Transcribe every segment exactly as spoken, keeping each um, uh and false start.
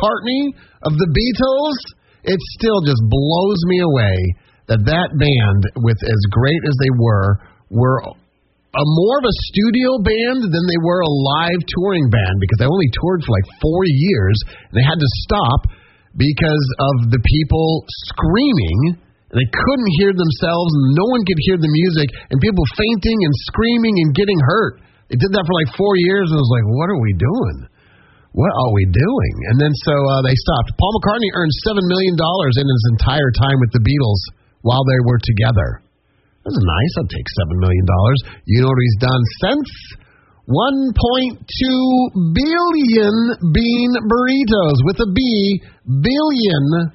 McCartney of the Beatles, it still just blows me away that that band, with as great as they were, were a more of a studio band than they were a live touring band, because they only toured for like four years, and they had to stop because of the people screaming, and they couldn't hear themselves, and no one could hear the music, and people fainting and screaming and getting hurt. They did that for like four years, and it was like, what are we doing? What are we doing? And then so uh, they stopped. Paul McCartney earned seven million dollars in his entire time with the Beatles while they were together. That's nice. I'd take seven million dollars. You know what he's done since? one point two billion bean burritos with a B. Billion.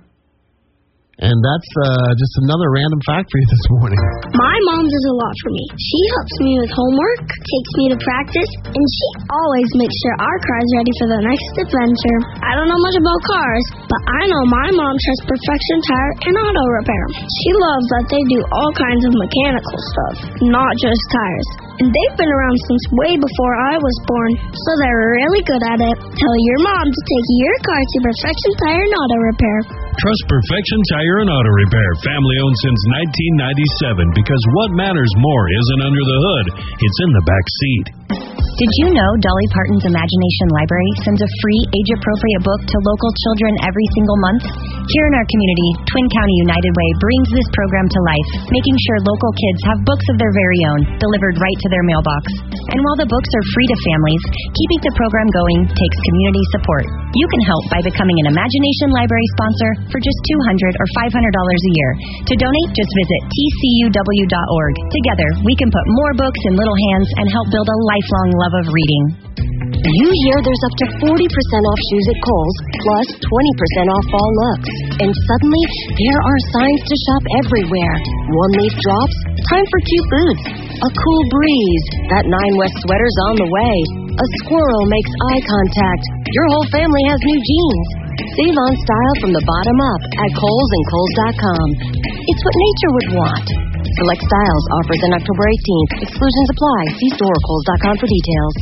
And that's uh, just another random fact for you this morning. My mom does a lot for me. She helps me with homework, takes me to practice, and she always makes sure our car is ready for the next adventure. I don't know much about cars, but I know my mom trusts Perfection Tire and Auto Repair. She loves that they do all kinds of mechanical stuff, not just tires. And they've been around since way before I was born, so they're really good at it. Tell your mom to take your car to Perfection Tire and Auto Repair. Trust Perfection Tire and Auto Repair, family owned since nineteen ninety-seven, because what matters more isn't under the hood, it's in the back seat. Did you know Dolly Parton's Imagination Library sends a free age-appropriate book to local children every single month? Here in our community, Twin County United Way brings this program to life, making sure local kids have books of their very own, delivered right to their mailbox. And while the books are free to families, keeping the program going takes community support. You can help by becoming an Imagination Library sponsor for just two hundred dollars or five hundred dollars a year. To donate, just visit T C U W dot org. Together, we can put more books in little hands and help build a lifelong love of reading. You hear there's up to forty percent off shoes at Kohl's, plus twenty percent off fall looks. And suddenly, there are signs to shop everywhere. One leaf drops, time for cute boots. A cool breeze, that Nine West sweater's on the way. A squirrel makes eye contact. Your whole family has new jeans. Save on style from the bottom up at Kohl's and Kohl's dot com. It's what nature would want. Select styles, offers in October eighteenth. Exclusions apply. See store or Kohl's dot com for details.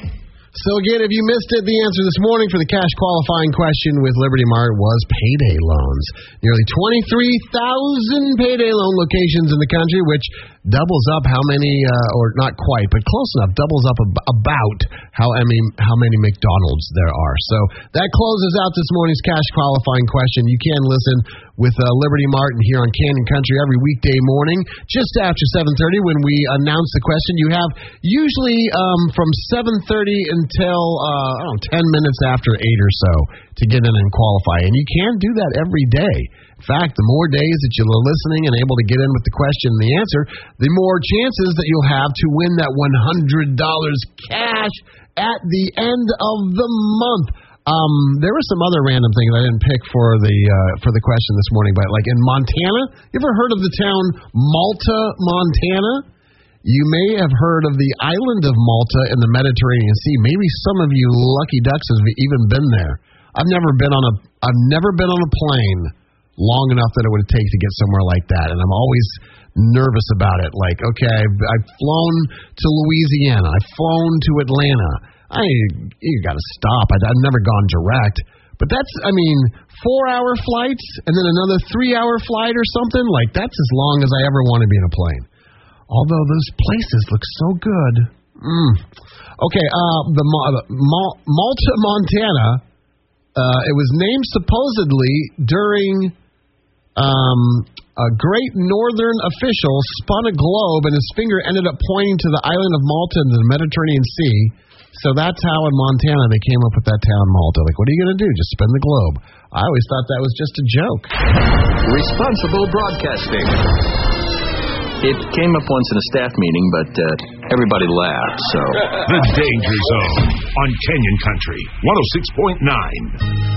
So again, if you missed it, the answer this morning for the cash qualifying question with Liberty Mart was payday loans. Nearly twenty-three thousand payday loan locations in the country, which doubles up how many, uh, or not quite, but close enough, doubles up ab- about how many, how many McDonald's there are. So that closes out this morning's cash qualifying question. You can listen with uh, Liberty Martin here on Canyon Country every weekday morning, just after seven thirty when we announce the question. You have usually um, from seven thirty until uh, I don't know, ten minutes after eight or so to get in and qualify. And you can do that every day. In fact, the more days that you're listening and able to get in with the question and the answer, the more chances that you'll have to win that one hundred dollars cash at the end of the month. Um, there were some other random things I didn't pick for the uh, for the question this morning, but like in Montana, you ever heard of the town Malta, Montana? You may have heard of the island of Malta in the Mediterranean Sea. Maybe some of you lucky ducks have even been there. I've never been on a I've never been on a plane long enough that it would take to get somewhere like that, and I'm always nervous about it. Like, okay, I've, I've flown to Louisiana, I've flown to Atlanta. I you got to stop. I, I've never gone direct, but that's I mean, four-hour flights and then another three-hour flight or something. Like that's as long as I ever want to be in a plane. Although those places look so good. Mm. Okay, uh, the Mal- Malta, Montana. Uh, it was named supposedly during. Um, a great northern official spun a globe and his finger ended up pointing to the island of Malta in the Mediterranean Sea. So that's how in Montana they came up with that town Malta. Like, what are you going to do? Just spin the globe. I always thought that was just a joke. Responsible broadcasting. It came up once in a staff meeting, but uh, everybody laughed, so. The Danger Zone on Canyon Country one oh six point nine.